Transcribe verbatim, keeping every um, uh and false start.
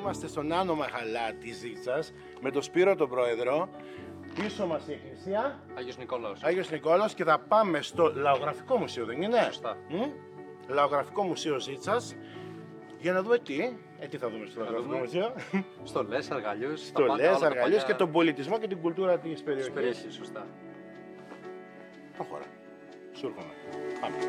είμαστε στον Άνω Μαχαλά της Ζήτσας με τον Σπύρο τον Πρόεδρο. Πίσω μας η εκκλησία Άγιος Νικόλαος. Άγιος Νικόλαος και θα πάμε στο Λαογραφικό Μουσείο, δεν είναι? Σωστά. Μ? Λαογραφικό Μουσείο Ζήτσας για να δούμε τι. Ε, τι θα δούμε στο Λαογραφικό δούμε. Μουσείο? Στολές, αργαλιούς. Στολές, αργαλιούς και τον πολιτισμό και την κουλτούρα της Της περιοχής. περιοχής, σωστά. Προχώρα. Σου έρχομαι. Πάμε.